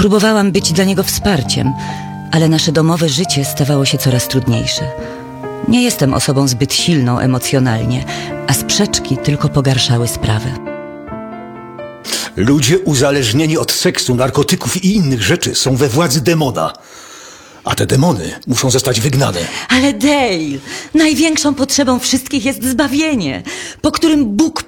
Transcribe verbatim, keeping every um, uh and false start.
Próbowałam być dla niego wsparciem, ale nasze domowe życie stawało się coraz trudniejsze. Nie jestem osobą zbyt silną emocjonalnie, a sprzeczki tylko pogarszały sprawę. Ludzie uzależnieni od seksu, narkotyków i innych rzeczy są we władzy demona. A te demony muszą zostać wygnane. Ale Dale, największą potrzebą wszystkich jest zbawienie, po którym Bóg